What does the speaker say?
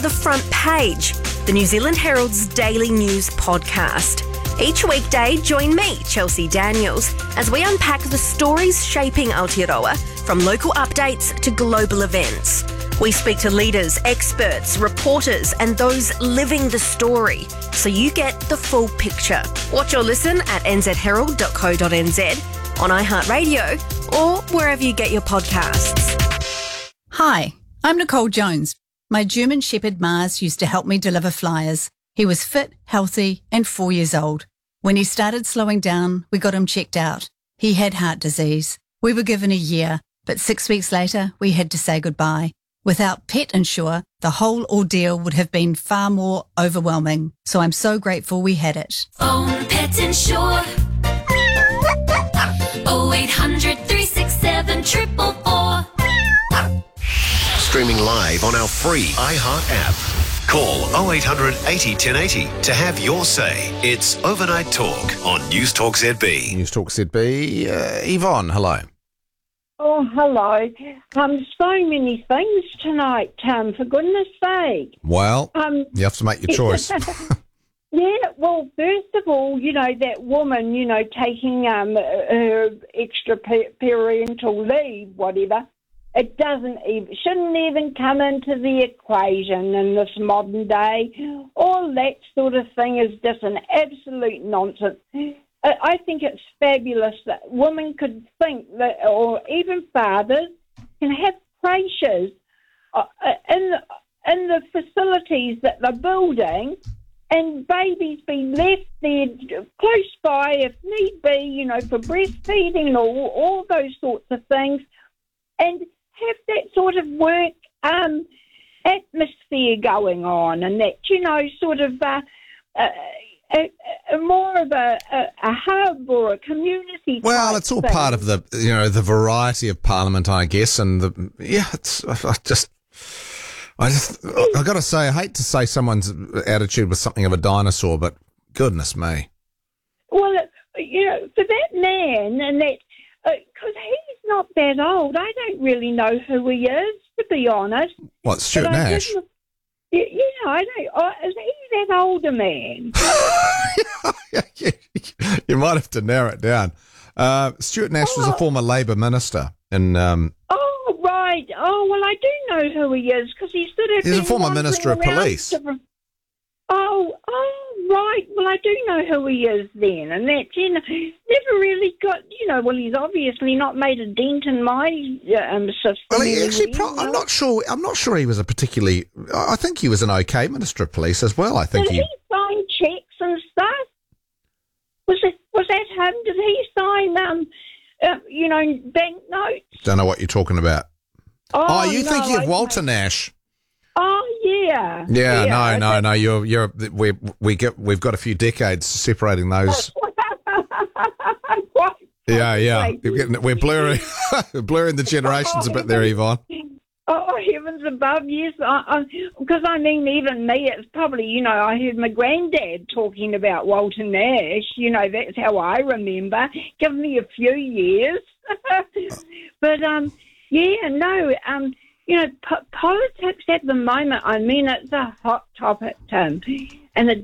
The Front Page, the New Zealand Herald's daily news podcast. Each weekday, join me, Chelsea Daniels, as we unpack the stories shaping Aotearoa, from local updates to global events. We speak to leaders, experts, reporters, and those living the story, so you get the full picture. Watch or listen at nzherald.co.nz, on iHeartRadio, or wherever you get your podcasts. Hi, I'm Nicole Jones. My German Shepherd Mars used to help me deliver flyers. He was fit, healthy, and 4 years old. When he started slowing down, we got him checked out. He had heart disease. We were given a year, but 6 weeks later, we had to say goodbye. Without Pet Insure, the whole ordeal would have been far more overwhelming. So I'm so grateful we had it. Phone Pet Insure. 0800 367 444. Streaming live on our free iHeart app. Call 0800 80 1080 to have your say. It's Overnight Talk on News Talk ZB. News Talk ZB. Yvonne, hello. Oh, hello. So many things tonight, for goodness sake. Well, you have to make your choice. Yeah, well, first of all, that woman, taking her extra parental leave, whatever, it shouldn't even come into the equation in this modern day. All that sort of thing is just an absolute nonsense. I think it's fabulous that women could think that, or even fathers, can have creches in the facilities that they're building, and babies be left there close by if need be, for breastfeeding or all those sorts of things, and have that sort of work atmosphere going on, and that, sort of more of a hub or a community. Well, it's all part of the, the variety of Parliament, I guess, and I've got to say, I hate to say someone's attitude was something of a dinosaur, but goodness me. Well, for that man, and that, because he's not that old, I don't really know who he is, to be honest. What, Stuart Nash? I don't. Is he that older man? You might have to narrow it down. Stuart Nash was a former Labour minister. Oh, right. Oh, well, I do know who he is, because he's a former Minister of Police. Oh, right. Well, I do know who he is then, and that, never really got, well, he's obviously not made a dent in my system. Well, he actually, I'm not sure he was a particularly, I think he was an okay Minister of Police as well. I think Did he sign cheques and stuff? Was that him? Did he sign, banknotes? Don't know what you're talking about. Oh, you're thinking of Walter Nash. Oh, yeah. Yeah, no. We've got a few decades separating those. Yeah. We're blurring the generations a bit there, Yvonne. Oh, heavens above, yes. Because, even me, it's probably, I heard my granddad talking about Walter Nash. That's how I remember. Give me a few years. But, politics at the moment, it's a hot topic, Tim. And the